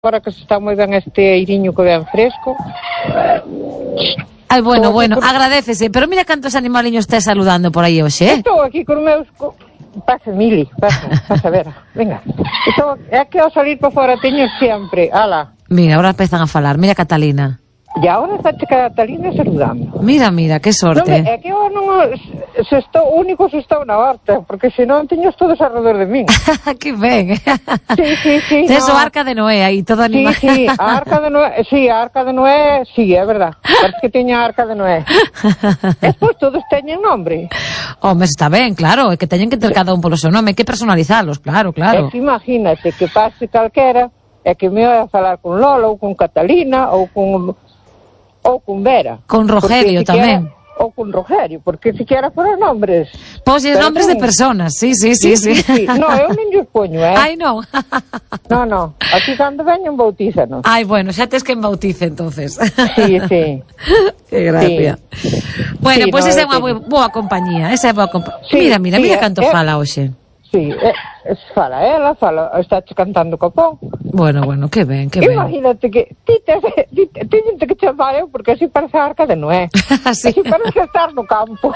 Agora que se está moi ben este airiño que ven fresco. Ai, bueno, agradécese. Pero mira cantos animaliños estés saludando por aí hoxe, Estou aquí con meus... Pase, Mili, pasa, a ver. Venga. É que ao salir para fora teño sempre... Ala. Mira, ahora empezan a falar. Mira Catalina. E agora está Catalina saludando. Mira, que sorte. Non, é que eu non... Se estou na horta, porque senón teños todos alrededor de min. Que ben. Sí. Tes o Arca de Noé aí, todo animado. Sí, a Arca de Noé, sí, é verdad. Parece que teña a Arca de Noé. Despois todos teñen nombre. Home, está ben, claro, é que teñen que ter cada un polo seu nome, hai que personalizalos, claro. É que imagínate que pase calquera, é que me vai a falar con Lola, ou con Catalina, ou con Vera. Con Rogelio tamén. Ou con Rogelio, porque siquiera foron nombres. Pois nombres de personas, sí. No, eu non lles poño, Ai, non. No, aquí cando veñen bautízanos. Ai, bueno, xa tes que bautice, entonces. Sí. Que gracia. Sí. Bueno, pois esa é unha boa compañía, Mira canto fala hoxe. Sí, fala, está cantando copón. Bueno, que ben. Imagínate que teñen que chamar eu, porque así parece a Arca de Noé. Así parece estar no campo.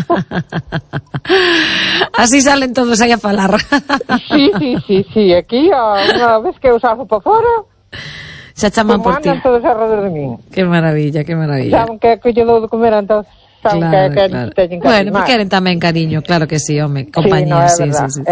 Así salen todos aí a falar. Sí, aquí, unha vez que eu salgo para fora, xa chaman por ti. Todos alrededor de min. Que maravilla. Saben que lle dou de comer, entonces... Claro. Bueno, que queren tamén cariño, claro que sí, home, compañía, sí.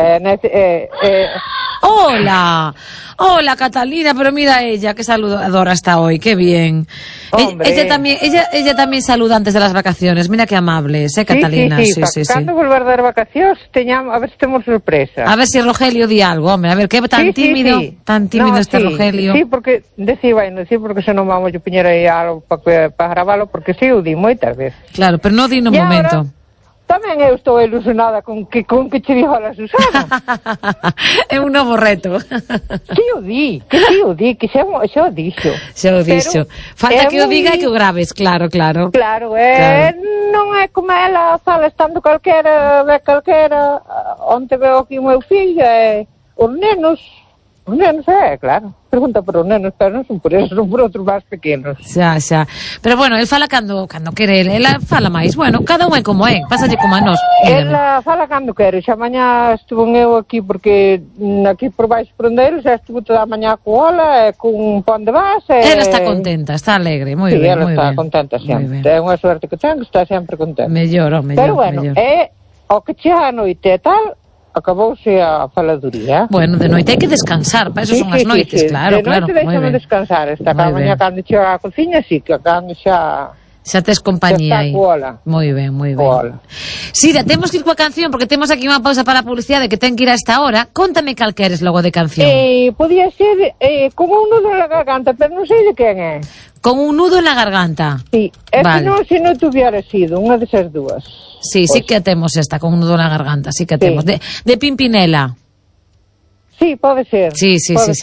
Hola, Catalina, pero mira ella, que saludadora está hoy, qué bien. Ella tamén saluda antes de las vacaciones, mira que amable, Catalina. Sí. Cando volver das vacacións, a ver se temos sorpresa. A ver si Rogelio di algo, home, a ver, que tan tímido este Rogelio. Sí, porque porque se non vamos a poñer aí algo para gravalo, porque si o di moitas veces. Claro, pero non di no momento. Tamén eu estou ilusionada con que che dijo a Susana. É un novo reto. Que o di, que xa o dixo. Falta que o diga e que o graves, claro. Claro, non é como ela fala estando calquera, onde veo aquí o meu fillo, os nenos, claro. Pregunta por os nenos, pero non son por eso, son por outros máis pequenos. Xa. Pero bueno, el fala cando quere, ela fala máis. Bueno, cada un é como é, pásalle como a nós. Ela fala cando quere. Xa mañá estuvo eu aquí, porque aquí por baixo por onde ele, xa estuvo toda a mañá cola, con un pón de base. Ela está contenta, está alegre, moi ben. Ela está contenta sempre. É unha suerte que ten, que está sempre contenta. Mellor. Pero bueno, o que chega a noite e tal, acabouse a faladuría. Bueno, de noite hai que descansar, para eso son as noites, claro. De noite deixamos descansar, esta mañá cando chega a cociña, sí, que cando xa tes compañía aí. Moi ben. Sira, temos que ir coa canción, porque temos aquí unha pausa para a publicidade que ten que ir a esta hora. Contame cal queres logo de canción. Podía ser con un nudo na garganta, pero non sei de quen é. Con un nudo en la garganta. Sí, se non tuviera sido unha desas dúas. Sí que temos esta, con un nudo na garganta, sí que temos. De Pimpinela. Sí, pode ser. Sí.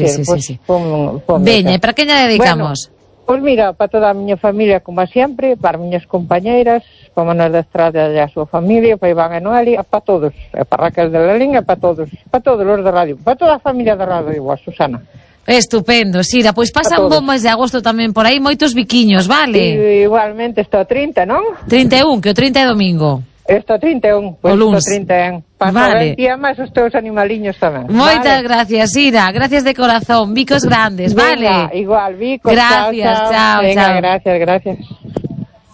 Veña, e para que lle dedicamos? Pois mira, para toda a miña familia, como sempre, para as miñas compañeiras, para Manuel da Estrada e a súa familia, para Iván e Noelia, para todos, para Raquel de la Linha, para todos os da radio, para toda a familia da radio, a Susana. Estupendo, Sira, pois pasa un bom mes de agosto tamén por aí, moitos biquiños, vale? Igualmente, está o 30, non? 31, que o 30 é domingo. Está 31, pois está 31. Pasa 20 máis os teus animaliños tamén. Moitas gracias, Sira, gracias de corazón, bicos grandes, vale? Igual, bicos, gracias, chao. Venga, gracias.